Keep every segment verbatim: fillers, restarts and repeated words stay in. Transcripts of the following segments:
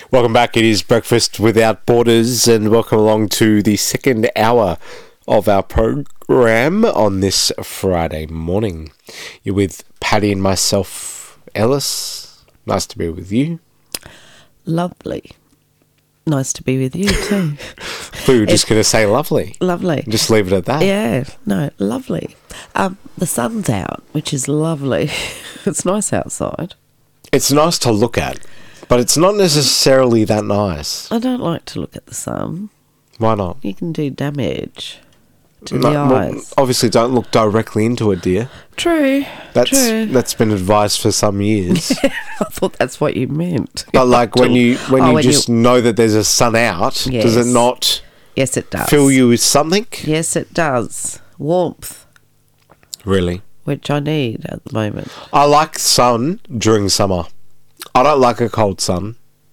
Welcome back. It is Breakfast Without Borders, and welcome along to the second hour of our program on this Friday morning. You're with Paddy and myself, Ellis. Nice to be with you. Lovely. Nice to be with you too. We were just going to say lovely. Lovely. Just leave it at that. Yeah, no, lovely. Um, the sun's out, which is lovely. It's nice outside. It's nice to look at, but it's not necessarily that nice. I don't like to look at the sun. Why not? You can do damage to No, the well, eyes. obviously, don't look directly into it, dear. True. That's True. that's been advised for some years. I thought that's what you meant. But like when you when Oh, you when just know that there's a sun out, does Yes. it not Yes, it does. fill you with something? Yes, it does. Warmth, Really? which I need at the moment. I like sun during summer. I don't like a cold sun.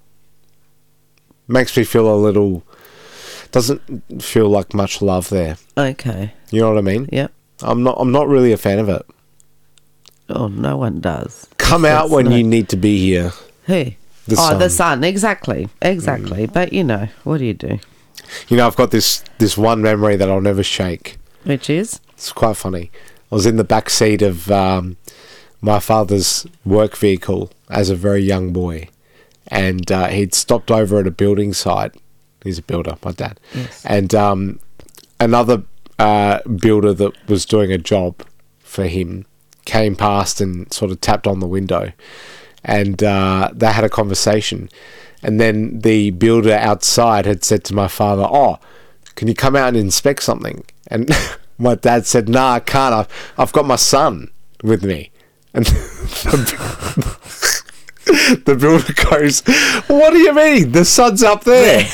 Makes me feel a little... Doesn't feel like much love there. Okay. You know what I mean? Yep. I'm not I'm not really a fan of it. Oh, no one does. Come out That's when no- you need to be here. Who? The oh, the sun. sun. Exactly. Exactly. But, you know, what do you do? You know, I've got this, this one memory that I'll never shake. Which is? It's quite funny. I was in the back seat of um, my father's work vehicle as a very young boy, and uh, he'd stopped over at a building site. He's a builder, my dad. Yes. And um, another uh, builder that was doing a job for him came past and sort of tapped on the window, and uh, they had a conversation. And then the builder outside had said to my father, "Oh, can you come out and inspect something?" And my dad said, "Nah, I can't. I've, I've got my son with me." And the, the builder goes, "What do you mean? The sun's up there."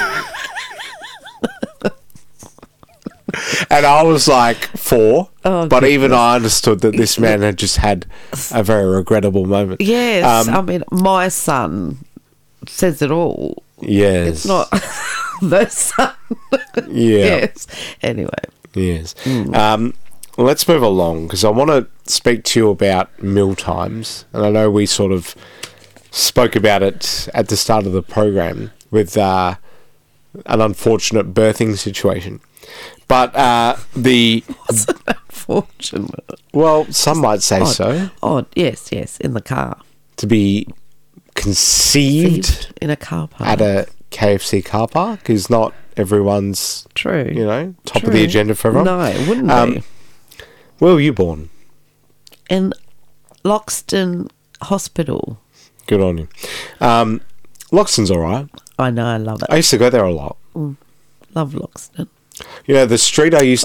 And I was like four, Oh, but even goodness. I understood that this man had just had a very regrettable moment. Yes. Um, I mean, my son says it all. Yes. It's not the son. Yeah. Yes. Anyway. Yes. Um, let's move along, because I want to speak to you about meal times. And I know we sort of spoke about it at the start of the program with uh, an unfortunate birthing situation. But uh, the... Wasn't unfortunate. Well, some might say Odd. so. Odd. Yes, yes. In the car. To be conceived In a car park. at a K F C car park is not everyone's, True. you know, top of True. the agenda for everyone. No, it wouldn't Um, be. Where were you born? In Loxton Hospital. Good on you. Um, Loxton's all right. I know, I love it. I used to go there a lot. Love Loxton. You know, the street I used